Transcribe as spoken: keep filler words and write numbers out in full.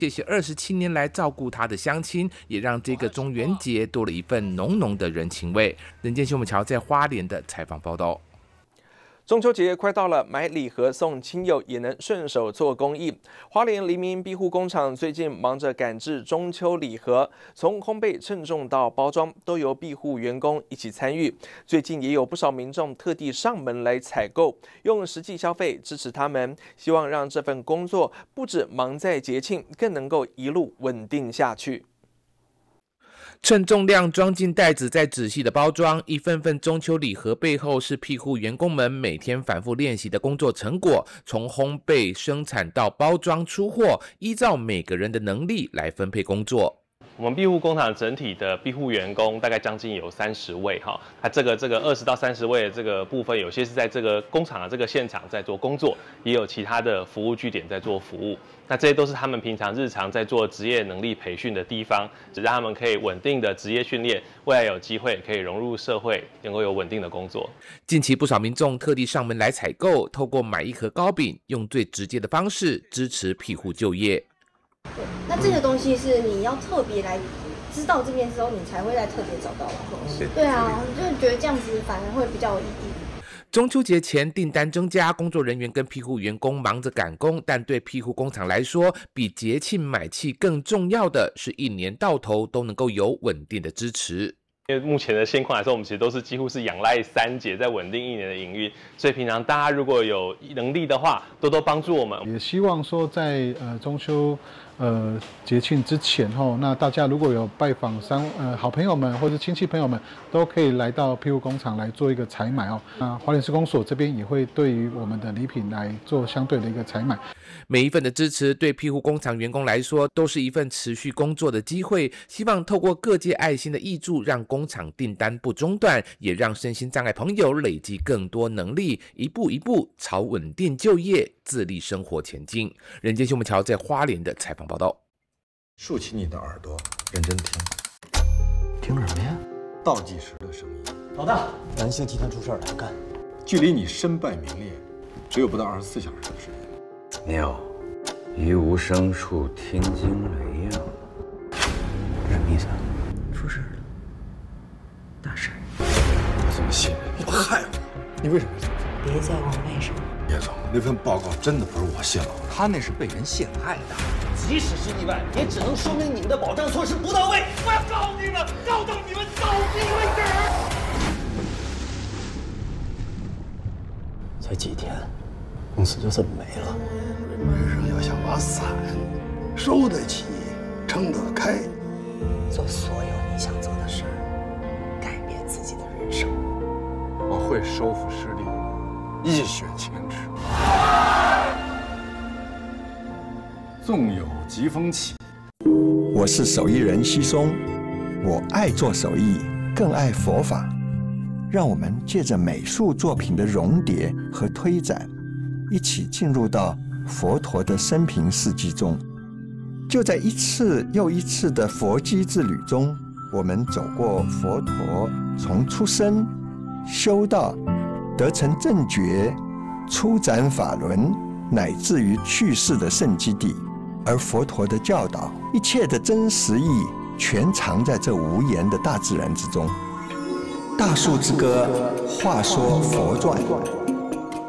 谢谢二十七年来照顾他的乡亲，也让这个中元节多了一份浓浓的人情味。人间新闻桥在花莲的采访报道。 中秋节快到了，买礼盒送亲友也能顺手做公益。花莲黎明庇护工厂最近忙着赶制中秋礼盒，从烘焙、称重到包装，都由庇护员工一起参与。最近也有不少民众特地上门来采购，用实际消费支持他们，希望让这份工作不止忙在节庆，更能够一路稳定下去。 称重量装进袋子，再仔细的包装，一份份中秋礼盒背后是庇护员工们每天反复练习的工作成果。从烘焙、生产到包装出货，依照每个人的能力来分配工作。 我们庇护工厂整体的庇护员工大概将近有三十位哈，它这个这个二十到三十位的这个部分，有些是在这个工厂的这个现场在做工作，也有其他的服务据点在做服务。那这些都是他们平常日常在做职业能力培训的地方，只让他们可以稳定的职业训练，未来有机会可以融入社会，能够有稳定的工作。 近期不少民众特地上门来采购，透过买一盒糕饼，用最直接的方式支持庇护就业。 对，那这个东西是你要特别来知道这边之后，你才会来特别找到的东西。对啊，我就觉得这样子反而会比较有意义。 中秋节前订单增加，工作人员跟庇护员工忙着赶工，但对庇护工厂来说，比节庆买气更重要的是一年到头都能够有稳定的支持。 因为目前的现况来说，我们其实都是几乎是仰赖三节在稳定一年的营运，所以平常大家如果有能力的话，多多帮助我们。 也希望说在呃中秋呃节庆之前吼，那大家如果有拜访三呃好朋友们或者亲戚朋友们，都可以来到庇护工厂来做一个采买哦。那花莲施工所这边也会对于我们的礼品来做相对的一个采买。 每一份的支持对庇护工厂员工来说都是一份持续工作的机会，希望透过各界爱心的挹注，让工厂订单不中断，也让身心障碍朋友累积更多能力，一步一步朝稳定就业、自立生活前进。人间新闻桥在花莲的采访报道。 竖起你的耳朵，认真听。 听什么呀？ 倒计时的声音。 老大，蓝星集团出事了，干！ 距离你身败名裂，只有不到二十四小时的时间。 妙，于无声处听惊雷呀！ 什么意思啊？出事了，大事！ 我怎么信任你？害我！你为什么？ 别再问为什么。 叶总，那份报告真的不是我泄露的， 他那是被人陷害的。 即使是意外，也只能说明你们的保障措施不到位。我要告你们，告到你们倒闭为止！ 才几天，公司就这么没了。 人生要想把伞收得起，撑得开， 做所有你想做的事儿，改变自己的人生。 我会收复失地，一雪前耻。纵有疾风起。 我是手艺人西松，我爱做手艺，更爱佛法。让我们借着美术作品的熔叠和推展，一起进入到佛陀的生平事迹中。就在一次又一次的佛机之旅中，我们走过佛陀从出生、修道、得成正觉、出展法轮，乃至于去世的圣基地。而佛陀的教导，一切的真实意，全藏在这无言的大自然之中。大树之歌，话说佛传。